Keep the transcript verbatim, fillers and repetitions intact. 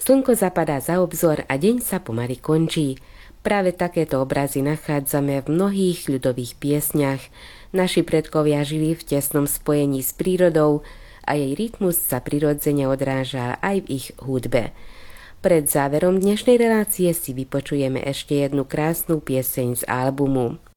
Slnko zapadá za obzor a deň sa pomaly končí. Práve takéto obrazy nachádzame v mnohých ľudových piesňach. Naši predkovia žili v tesnom spojení s prírodou a jej rytmus sa prirodzene odráža aj v ich hudbe. Pred záverom dnešnej relácie si vypočujeme ešte jednu krásnu pieseň z albumu.